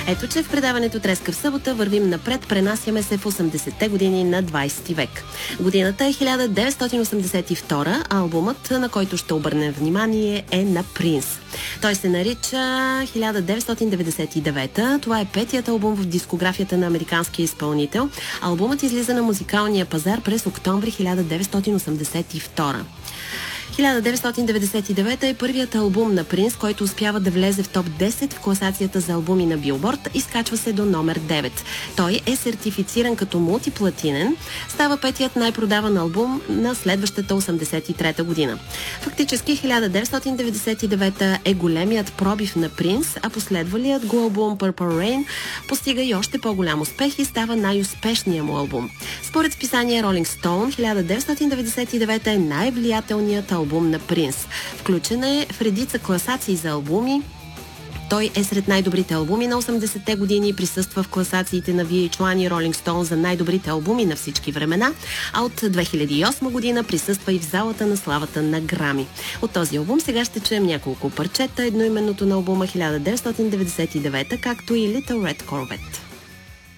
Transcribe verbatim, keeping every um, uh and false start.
Ето, че в предаването Треска в събота вървим напред, пренасяме се в осемдесетте години на двайсети век. Годината е хиляда деветстотин осемдесет и втора, а албумът, на който ще обърнем внимание, е на Принс. Той се нарича хиляда деветстотин деветдесет и девета. Това е петият албум в дискографията на американския изпълнител. Албумът излиза на музикалния пазар през октомври хиляда деветстотин осемдесет и втора. хиляда деветстотин деветдесет и девета е първият албум на Принс, който успява да влезе в топ десет в класацията за албуми на Билборд и скачва се до номер девет. Той е сертифициран като мултиплатинен, става петият най-продаван албум на следващата осемдесет и трета година. Фактически хиляда деветстотин деветдесет и девета е големият пробив на Принс, а последвалият го албум Purple Rain постига и още по-голям успех и става най-успешният му албум. Според списание Rolling Stone, хиляда деветстотин деветдесет и девета е най-влиятелният албум на Принс. Включена е в редица класации за албуми. Той е сред най-добрите албуми на осемдесетте години и присъства в класациите на Ви Ейч Уан и Rolling Stone за най-добрите албуми на всички времена, а от две хиляди и осма година присъства и в залата на славата на Грами. От този албум сега ще чуем няколко парчета, едноименното на албума хиляда деветстотин деветдесет и девета, както и Little Red Corvette.